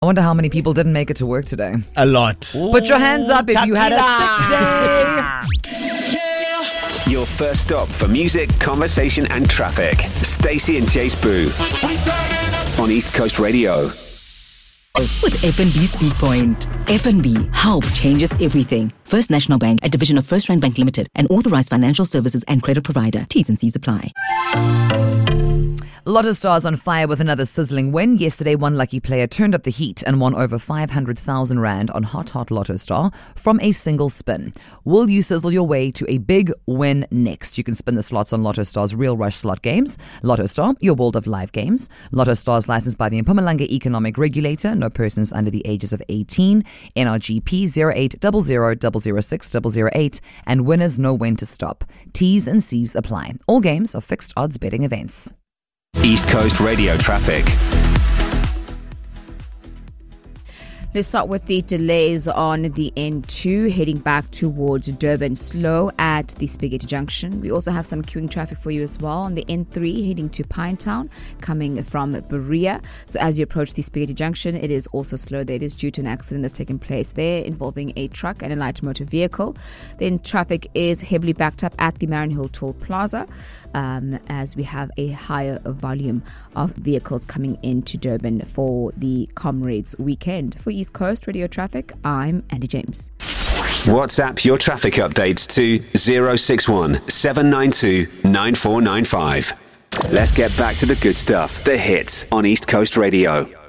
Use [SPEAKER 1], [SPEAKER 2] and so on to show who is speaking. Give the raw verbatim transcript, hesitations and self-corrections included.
[SPEAKER 1] I wonder how many people didn't make it to work today.
[SPEAKER 2] A lot.
[SPEAKER 1] Ooh, Put your hands up if you had a sick day.
[SPEAKER 3] Your first stop for music, conversation and traffic. Stacey and Chase Boo on East Coast Radio.
[SPEAKER 4] With F N B Speedpoint. F N B, help changes everything. First National Bank, a division of First Rand Bank Limited, an authorized financial services and credit provider. T's and C's apply.
[SPEAKER 1] Lotto Stars on fire with another sizzling win. Yesterday, one lucky player turned up the heat and won over five hundred thousand rand on Hot Hot Lotto Star from a single spin. Will you sizzle your way to a big win next? You can spin the slots on Lotto Star's Real Rush slot games. Lotto Star, your world of live games. Lotto Stars licensed by the Mpumalanga Economic Regulator. No persons under the ages of eighteen. N R G P zero eight zero zero zero zero six zero zero eight. And winners know when to stop. T's and C's apply. All games are fixed odds betting events.
[SPEAKER 3] East Coast Radio traffic.
[SPEAKER 5] Let's start with the delays on the N two heading back towards Durban. Slow at the Spaghetti Junction. We also have some queuing traffic for you as well on the N three heading to Pinetown coming from Berea. So as you approach the Spaghetti Junction, it is also slow there. It is due to an accident that's taken place there involving a truck and a light motor vehicle. Then traffic is heavily backed up at the Marion Hill Toll Plaza um, as we have a higher volume of vehicles coming into Durban for the Comrades weekend. For East Coast Radio Traffic, I'm Andy James.
[SPEAKER 3] WhatsApp your traffic updates to zero six one seven nine two nine four nine five. Let's get back to the good stuff, the hits on East Coast Radio.